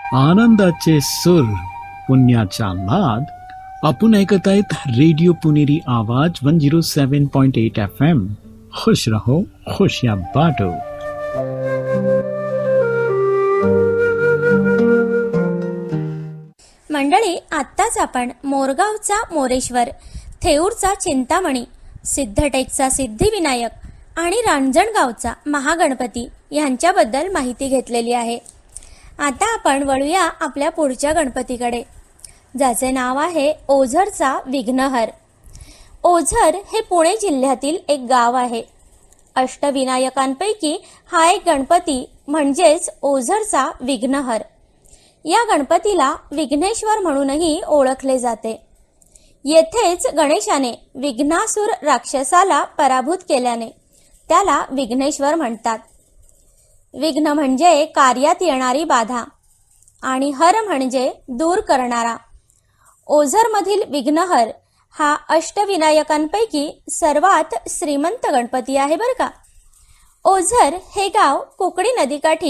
आनंदाचे सूर पुण्याचा नाद आपण ऐकत आहेत रेडिओ पुणेरी आवाज 107.8 FM. खुश रहो खुशियां बांटो. मंडळी, आत्ताच आपण मोरगावचा मोरेश्वर, थेऊरचा चिंतामणी, सिद्धटेकचा सिद्धिविनायक आणि रांजणगावचा महागणपती यांच्याबद्दल माहिती घेतलेली आहे. आता आपण वळूया आपल्या पुढच्या गणपतीकडे, ज्याचे नाव आहे ओझरचा विघ्नहर. ओझर हे पुणे जिल्ह्यातील एक गाव आहे. अष्टविनायकांपैकी हा एक गणपती म्हणजेच ओझरचा विघ्नहर. या गणपतीला विघ्नेश्वर म्हणूनही ओळखले जाते. येथेच गणेशाने विघ्नासुर राक्षसाला पराभूत केल्याने त्याला विघ्नेश्वर म्हणतात. विघ्न म्हणजे कार्यात येणारी बाधा आणि हर म्हणजे दूर करणारा. ओझरमधील विघ्नहर हा अष्टविनायकांपैकी सर्वात श्रीमंत गणपती आहे बरं का. ओझर हे गाव कोकणी नदीकाठी